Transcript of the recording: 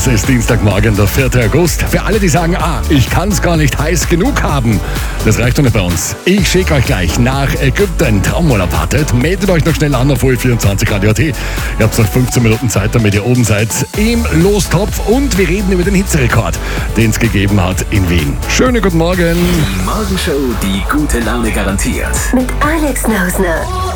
Es ist Dienstagmorgen, der 4. August. Für alle, die sagen, ich kann es gar nicht heiß genug haben, das reicht doch nicht bei uns. Ich schicke euch gleich nach Ägypten. Traumurlaub wartet. Meldet euch noch schnell an auf OE24 Radio.at. Ihr habt noch 15 Minuten Zeit, damit ihr oben seid im Lostopf. Und wir reden über den Hitzerekord, den es gegeben hat in Wien. Schönen guten Morgen. Die Morgenshow, die gute Laune garantiert. Mit Alex Nausner.